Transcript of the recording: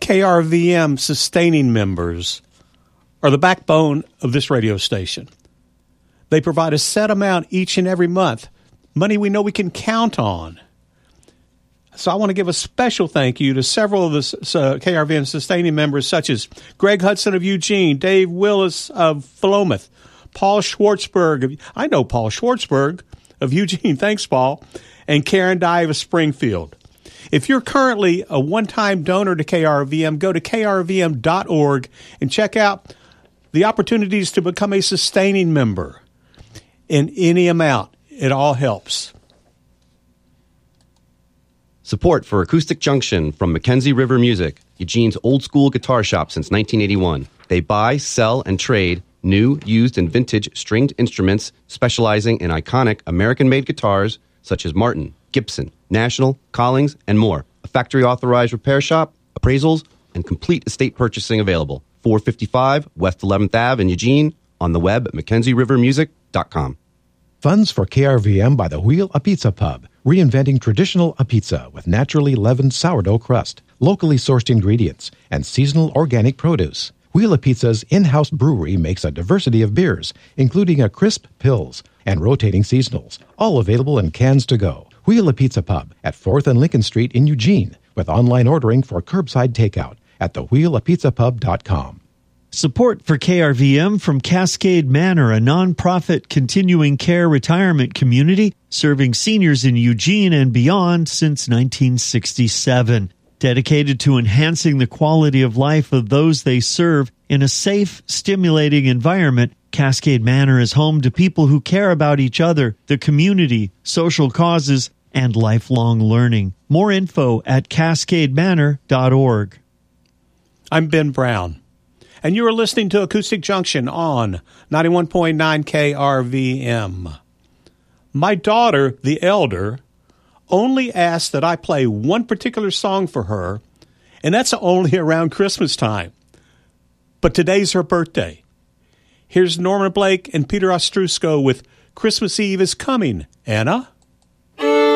KRVM sustaining members are the backbone of this radio station. They provide a set amount each and every month, money we know we can count on. So I want to give a special thank you to several of the KRVM sustaining members, such as Greg Hudson of Eugene, Dave Willis of Philomath, Paul Schwartzberg. I know Paul Schwartzberg of Eugene. Thanks, Paul. And Karen Dye of Springfield. If you're currently a one-time donor to KRVM, go to krvm.org and check out the opportunities to become a sustaining member. In any amount, it all helps. Support for Acoustic Junction from Mackenzie River Music, Eugene's old-school guitar shop since 1981. They buy, sell, and trade new, used, and vintage stringed instruments specializing in iconic American-made guitars such as Martin, Gibson, National, Collings, and more. A factory-authorized repair shop, appraisals, and complete estate purchasing available. 455 West 11th Ave in Eugene, on the web at MackenzieRiverMusic.com. Funds for KRVM by the Wheel a Pizza Pub, reinventing traditional a pizza with naturally leavened sourdough crust, locally sourced ingredients, and seasonal organic produce. Wheel a Pizza's in-house brewery makes a diversity of beers, including a crisp Pils and rotating seasonals, all available in cans to go. Wheel a Pizza Pub at 4th and Lincoln Street in Eugene, with online ordering for curbside takeout at thewheelapizzapub.com. Support for KRVM from Cascade Manor, a nonprofit continuing care retirement community serving seniors in Eugene and beyond since 1967. Dedicated to enhancing the quality of life of those they serve in a safe, stimulating environment, Cascade Manor is home to people who care about each other, the community, social causes, and lifelong learning. More info at cascademanor.org. I'm Ben Brown, and you are listening to Acoustic Junction on 91.9 KRVM. My daughter, the elder, only asked that I play one particular song for her, and that's only around Christmas time. But today's her birthday. Here's Norma Blake and Peter Ostrusko with Christmas Eve is Coming, Anna.